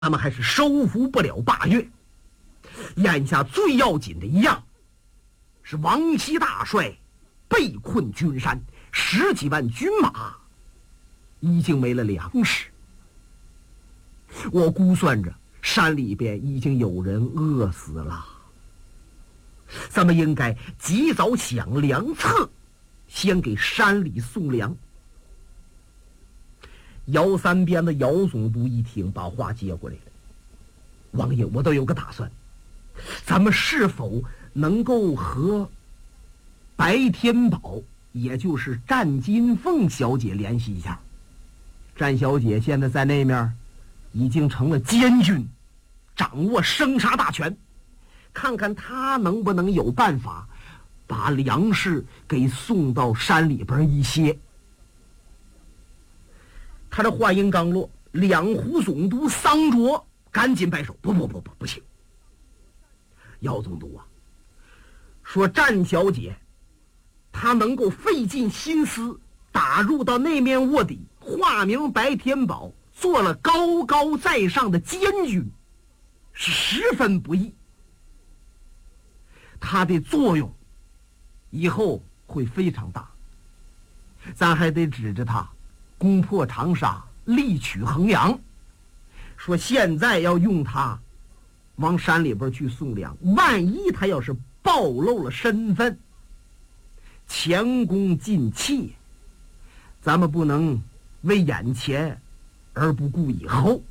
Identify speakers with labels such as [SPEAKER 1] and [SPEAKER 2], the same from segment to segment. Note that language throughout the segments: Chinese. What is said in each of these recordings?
[SPEAKER 1] 他们还是收服不了霸岳。眼下最要紧的一样是王熙大帅被困君山，10几万军马已经没了粮食。我估算着山里边已经有人饿死了，咱们应该及早想良策，先给山里送粮。姚三边的姚总督一听，把话接过来了：王爷，我都有个打算，咱们是否能够和白天宝，也就是战金凤小姐联系一下？战小姐现在在那面已经成了监军，掌握生杀大权，看看她能不能有办法把粮食给送到山里边一些。他这话音刚落，两湖总督桑卓赶紧摆手：不行！姚总督啊，说战小姐她能够费尽心思打入到那面卧底，化名白天宝，做了高高在上的监军，是十分不易。他的作用以后会非常大，咱还得指着他攻破长沙，力取衡阳。说现在要用他往山里边去送粮，万一他要是暴露了身份，前功尽弃，咱们不能为眼前而不顾以后。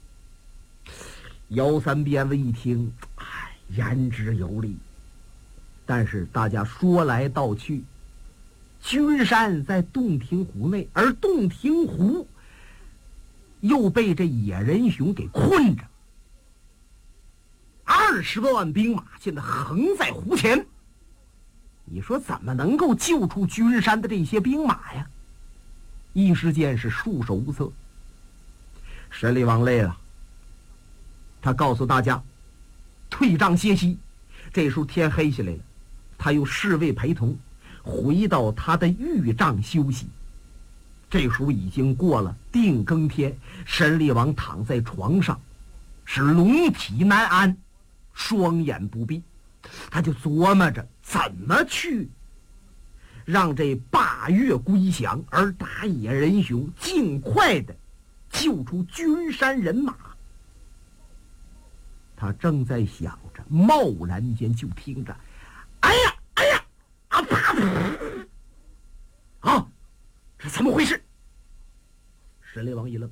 [SPEAKER 1] 姚三鞭子一听，言之有理，但是大家说来道去，君山在洞庭湖内，而洞庭湖又被这野人熊给困着，20多万兵马现在横在湖前，你说怎么能够救出君山的这些兵马呀？一时间是束手无策。神力王累了，他告诉大家退帐歇息。这时候天黑下来了，他又侍卫陪同回到他的御帐休息。这时候已经过了定更天，神力王躺在床上，是龙体难安，双眼不闭。他就琢磨着怎么去让这霸岳归降，而打野人熊，尽快的救出君山人马。他正在想着，贸然间就听着哎呀啊啪！啊，这怎么回事？神力王一愣，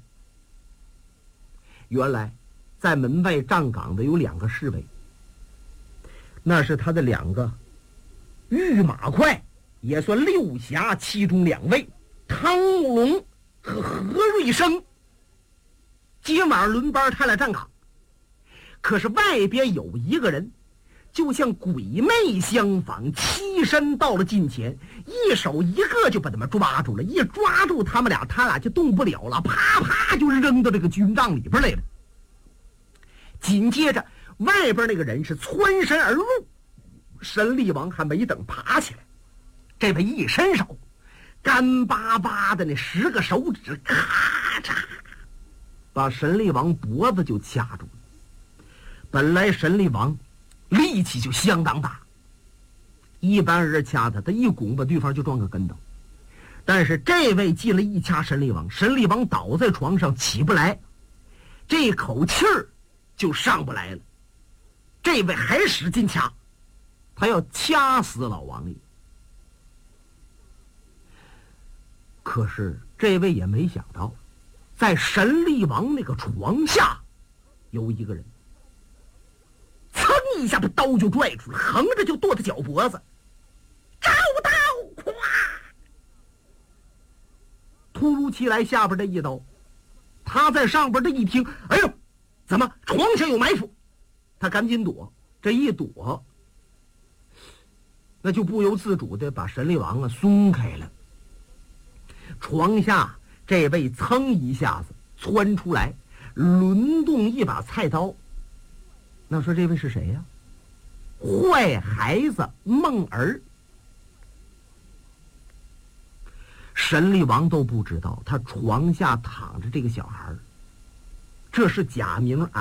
[SPEAKER 1] 原来在门外站岗的有2个侍卫，那是他的2个御马快，也算6侠其中2位，汤慕龙和何瑞生。今晚轮班他俩站岗，可是外边有一个人就像鬼魅相仿，栖身到了近前，一手一个就把他们抓住了，一抓住他们俩，他俩就动不了了，啪啪就扔到这个军帐里边来了。紧接着外边那个人是窜身而入，神力王还没等爬起来，这位一伸手，干巴巴的那10个手指咔嚓把神力王脖子就掐住了。本来神力王力气就相当大，一般人掐他一拱把对方就撞个跟头，但是这位进了一掐神力王，神力王倒在床上起不来，这口气儿就上不来了。这位还使劲掐，他要掐死老王爷。可是这位也没想到，在神力王那个床下有一个人，噌一下把刀就拽出来，横着就剁他脚脖子，招刀！咵！突如其来下边这一刀，他在上边这一听，哎呦，怎么床上有埋伏？他赶紧躲，这一躲，那就不由自主的把神力王松开了。床下这位噌一下子窜出来，抡动一把菜刀。那说这位是谁呀？坏孩子孟儿。神力王都不知道，他床下躺着这个小孩这是假名